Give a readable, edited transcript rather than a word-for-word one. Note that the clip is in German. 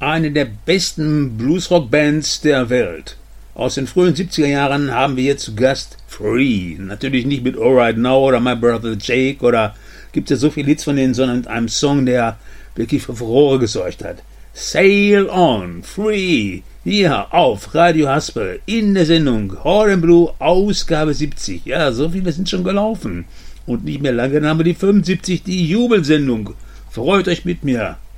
eine der besten Bluesrock-Bands der Welt. Aus den frühen 70er Jahren haben wir hier zu Gast Free. Natürlich nicht mit All Right Now oder My Brother Jake oder gibt es ja so viele Hits von denen, sondern mit einem Song, der wirklich für Furore gesorgt hat. Sail On, Free, hier auf Radio Haspel in der Sendung Horn Blue Ausgabe 70. Ja, so viele sind schon gelaufen. Und nicht mehr lange, dann haben wir die 75, die Jubelsendung. Freut euch mit mir.